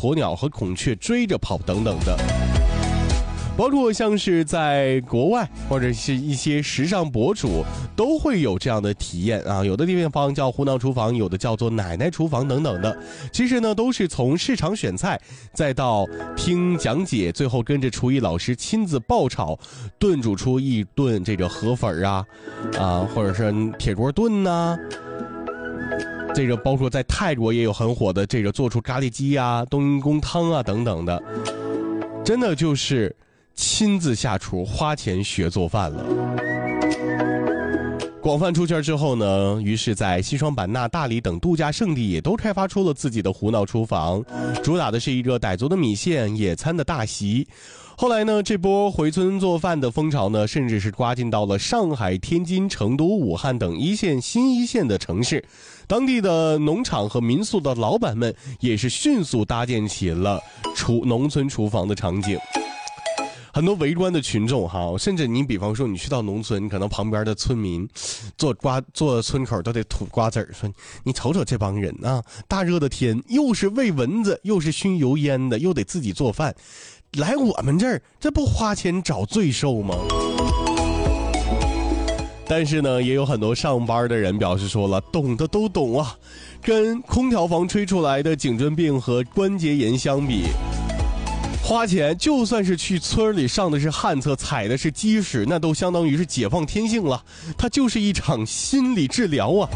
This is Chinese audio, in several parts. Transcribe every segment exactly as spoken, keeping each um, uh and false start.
鸵鸟和孔雀追着跑等等的。包括像是在国外或者是一些时尚博主都会有这样的体验啊，有的地方叫胡闹厨房，有的叫做奶奶厨房等等的。其实呢，都是从市场选菜，再到听讲解，最后跟着厨艺老师亲自爆炒炖煮出一顿这个河粉啊啊，或者是铁锅炖呐、啊。这个包括在泰国也有很火的这个做出咖喱鸡啊、冬阴功汤啊等等的，真的就是亲自下厨，花钱学做饭了。广泛出圈之后呢，于是在西双版纳、大理等度假胜地也都开发出了自己的胡闹厨房，主打的是一个傣族的米线、野餐的大席。后来呢，这波回村做饭的风潮呢，甚至是刮进到了上海、天津、成都、武汉等一线、新一线的城市。当地的农场和民宿的老板们也是迅速搭建起了厨农村厨房的场景。很多围观的群众哈，甚至你比方说你去到农村，可能旁边的村民坐瓜坐村口都得吐瓜子儿，说你瞅瞅这帮人啊，大热的天，又是喂蚊子，又是熏油烟的，又得自己做饭，来我们这儿，这不花钱找罪受吗？但是呢，也有很多上班的人表示说了，懂的都懂啊，跟空调房吹出来的颈椎病和关节炎相比，花钱就算是去村里上的是旱厕，踩的是鸡屎，那都相当于是解放天性了，它就是一场心理治疗啊。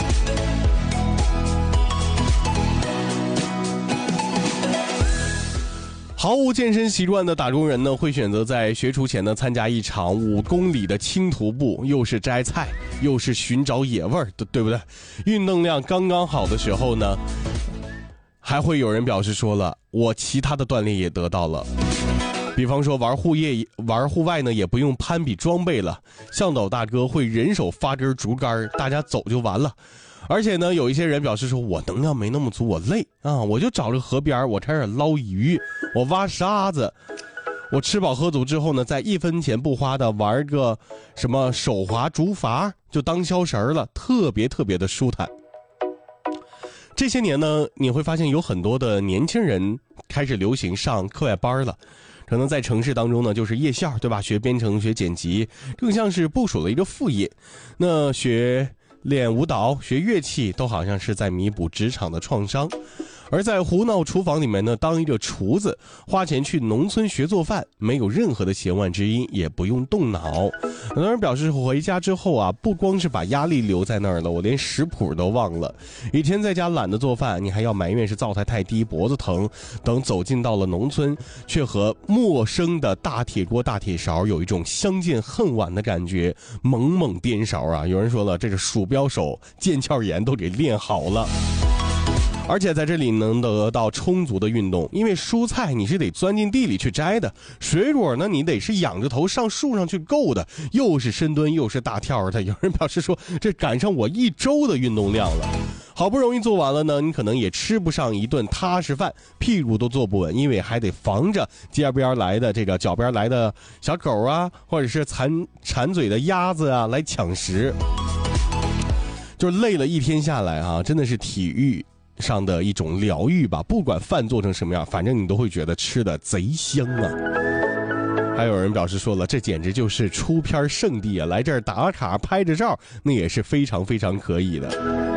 毫无健身习惯的打工人呢，会选择在学厨前呢参加一场五公里的轻徒步，又是摘菜，又是寻找野味儿，对不对？运动量刚刚好的时候呢，还会有人表示说了，我其他的锻炼也得到了。比方说玩户业玩户外呢，也不用攀比装备了，向导大哥会人手发根竹竿，大家走就完了。而且呢，有一些人表示说，我能量没那么足，我累啊，我就找个河边，我开始捞鱼，我挖沙子，我吃饱喝足之后呢，再一分钱不花的玩个什么手滑竹筏，就当消食了，特别特别的舒坦。这些年呢，你会发现有很多的年轻人开始流行上课外班了，可能在城市当中呢，就是夜校，对吧？学编程、学剪辑，更像是部署了一个副业。那学练舞蹈、学乐器都好像是在弥补职场的创伤。而在胡闹厨房里面呢，当一个厨子，花钱去农村学做饭，没有任何的弦外之音，也不用动脑。很多人表示回家之后啊，不光是把压力留在那儿了，我连食谱都忘了。以前在家懒得做饭，你还要埋怨是灶台太低，脖子疼。等走进到了农村，却和陌生的大铁锅大铁勺有一种相见恨晚的感觉，猛猛颠勺啊！有人说了，这个鼠标手腱鞘炎都给练好了。而且在这里能得到充足的运动，因为蔬菜你是得钻进地里去摘的，水果呢你得是仰着头上树上去够的，又是深蹲又是大跳的。有人表示说，这赶上我一周的运动量了。好不容易做完了呢，你可能也吃不上一顿踏实饭，屁股都坐不稳，因为还得防着街边来的这个脚边来的小狗啊，或者是馋馋嘴的鸭子啊来抢食。就是累了一天下来啊，真的是体育上的一种疗愈吧，不管饭做成什么样，反正你都会觉得吃的贼香啊。还有人表示说了，这简直就是出片圣地啊，来这儿打卡拍着照，那也是非常非常可以的。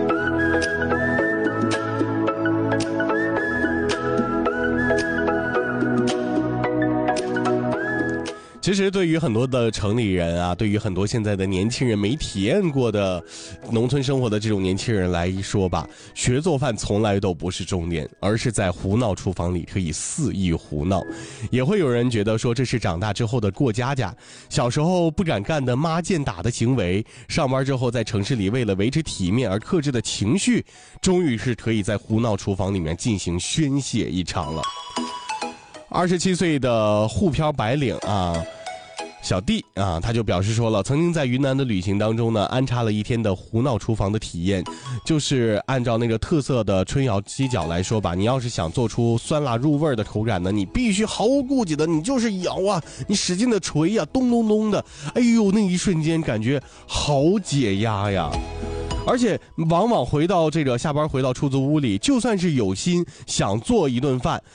其实对于很多的城里人啊，对于很多现在的年轻人没体验过的农村生活的这种年轻人来说吧，学做饭从来都不是重点，而是在胡闹厨房里可以肆意胡闹。也会有人觉得说，这是长大之后的过家家，小时候不敢干的妈见打的行为，上班之后在城市里为了维持体面而克制的情绪，终于是可以在胡闹厨房里面进行宣泄一场了。二十七岁的沪漂白领啊小弟啊，他就表示说了，曾经在云南的旅行当中呢，安插了一天的胡闹厨房的体验，就是按照那个特色的春瑶鸡脚来说吧，你要是想做出酸辣入味的口感呢，你必须毫无顾忌的，你就是咬啊，你使劲的捶呀、啊，咚咚咚的，哎呦，那一瞬间感觉好解压呀。而且往往回到这个下班回到出租屋里，就算是有心想做一顿饭，